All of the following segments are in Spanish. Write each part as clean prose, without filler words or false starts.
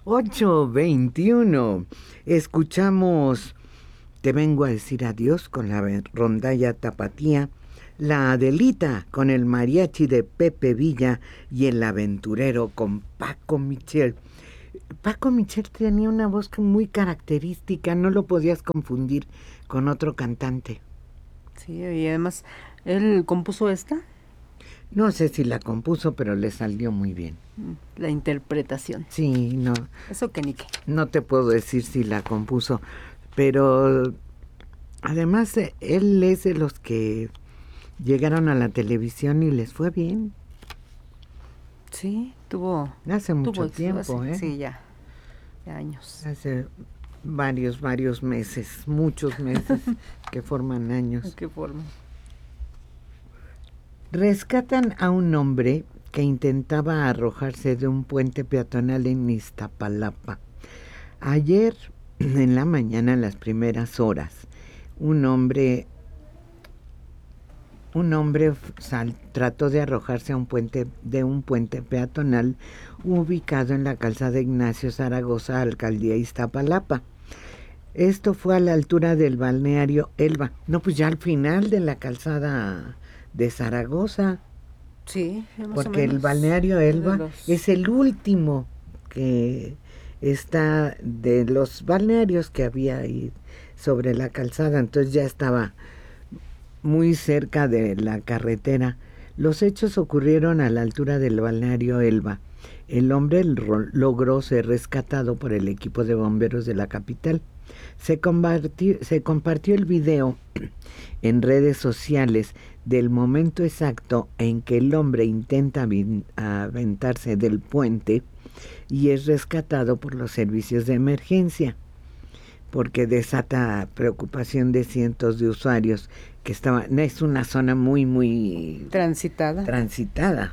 8:21. Escuchamos Te vengo a decir adiós con la rondalla tapatía, La Adelita con el mariachi de Pepe Villa y El Aventurero con Paco Michel. Paco Michel tenía una voz muy característica, no lo podías confundir con otro cantante. Sí, y además, ¿él compuso esta? No sé si la compuso, pero le salió muy bien. La interpretación. Sí, no. Eso que ni qué. No te puedo decir si la compuso, pero además él es de los que llegaron a la televisión y les fue bien. Sí, tuvo... Hace mucho tuvo tiempo, ¿eh? Sí, ya años. Hace varios meses, muchos meses que forman años. ¿De qué forma? Rescatan a un hombre que intentaba arrojarse de un puente peatonal en Iztapalapa. Ayer, en la mañana, en las primeras horas, un hombre trató de arrojarse a un puente peatonal ubicado en la calzada Ignacio Zaragoza, alcaldía Iztapalapa. Esto fue a la altura del balneario Elba. No, pues ya al final de la calzada de Zaragoza. Sí, más porque o menos. El balneario Elba es el último que está de los balnearios que había ahí sobre la calzada, entonces ya estaba muy cerca de la carretera. Los hechos ocurrieron a la altura del balneario Elba. El hombre logró ser rescatado por el equipo de bomberos de la capital. Se compartió el video en redes sociales del momento exacto en que el hombre intenta aventarse del puente y es rescatado por los servicios de emergencia, porque desata preocupación de cientos de usuarios que estaban. Es una zona muy transitada.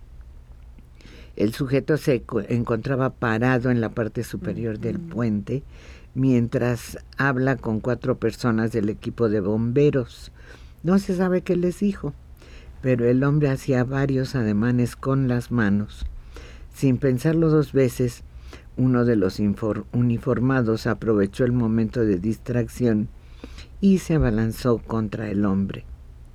El sujeto se encontraba parado en la parte superior del puente mientras habla con 4 personas del equipo de bomberos. No se sabe qué les dijo, pero el hombre hacía varios ademanes con las manos. Sin pensarlo 2 veces, uno de los uniformados aprovechó el momento de distracción y se abalanzó contra el hombre.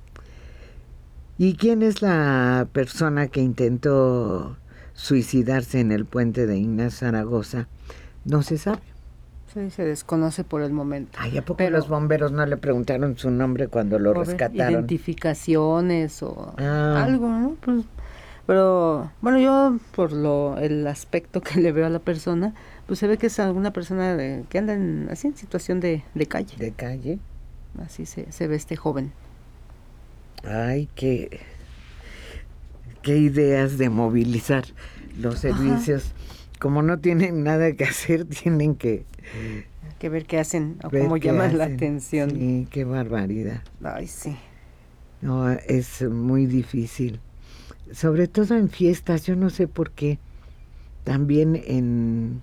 ¿Y quién es la persona que intentó suicidarse en el puente de Ignacio Zaragoza? No se sabe. Sí, se desconoce por el momento. Ay, ¿a poco los bomberos no le preguntaron su nombre cuando lo rescataron? Identificaciones o algo, ¿no? Pues, pero, bueno, yo por el aspecto que le veo a la persona, pues se ve que es alguna persona que anda así en situación de calle. ¿De calle? Así se ve este joven. Ay, qué ideas de movilizar los servicios. Ajá. Como no tienen nada que hacer, tienen que ver qué hacen o cómo llaman la atención. Sí, qué barbaridad. Ay, sí. No, es muy difícil. Sobre todo en fiestas, yo no sé por qué. También en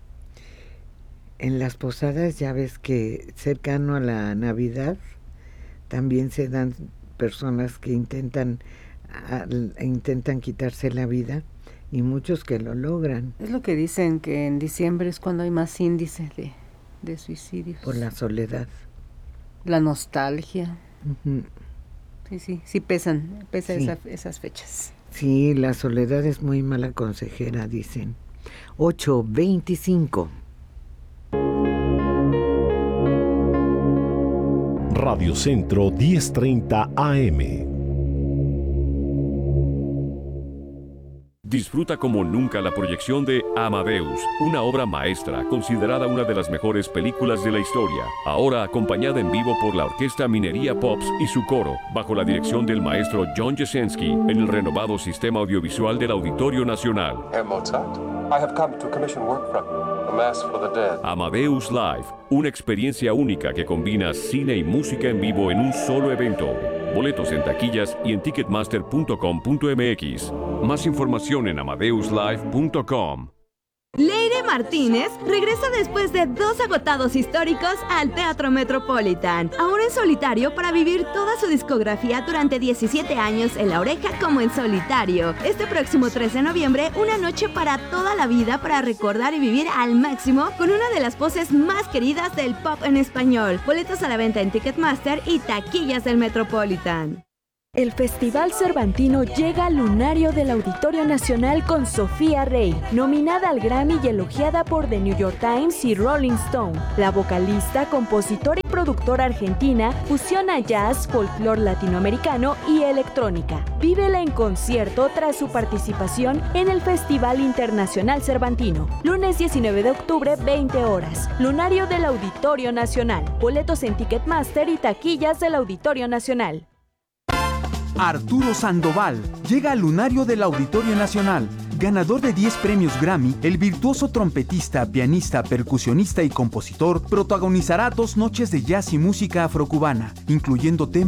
las posadas, ya ves que cercano a la Navidad, también se dan personas que intentan quitarse la vida. Y muchos que lo logran. Es lo que dicen, que en diciembre es cuando hay más índice de suicidios. Por la soledad. La nostalgia. Uh-huh. Sí pesan sí. Esas fechas. Sí, la soledad es muy mala consejera, dicen. 8:25. Radio Centro 1030 AM. Disfruta como nunca la proyección de Amadeus, una obra maestra considerada una de las mejores películas de la historia, ahora acompañada en vivo por la Orquesta Minería Pops y su coro, bajo la dirección del maestro John Jasenski, en el renovado sistema audiovisual del Auditorio Nacional. Herr Mozart, I have come to commission work from you, A Mass for the Dead. Amadeus Live, una experiencia única que combina cine y música en vivo en un solo evento. Boletos en taquillas y en ticketmaster.com.mx. Más información en amadeuslive.com. Leire Martínez regresa después de 2 agotados históricos al Teatro Metropolitan, ahora en solitario para vivir toda su discografía durante 17 años en La Oreja como en solitario. Este próximo 13 de noviembre, una noche para toda la vida para recordar y vivir al máximo con una de las voces más queridas del pop en español. Boletos a la venta en Ticketmaster y taquillas del Metropolitan. El Festival Cervantino llega al lunario del Auditorio Nacional con Sofía Rey, nominada al Grammy y elogiada por The New York Times y Rolling Stone. La vocalista, compositora y productora argentina fusiona jazz, folclore latinoamericano y electrónica. Vívela en concierto tras su participación en el Festival Internacional Cervantino. Lunes 19 de octubre, 20 horas. Lunario del Auditorio Nacional. Boletos en Ticketmaster y taquillas del Auditorio Nacional. Arturo Sandoval llega al lunario del Auditorio Nacional. Ganador de 10 premios Grammy, el virtuoso trompetista, pianista, percusionista y compositor protagonizará 2 noches de jazz y música afrocubana, incluyendo temas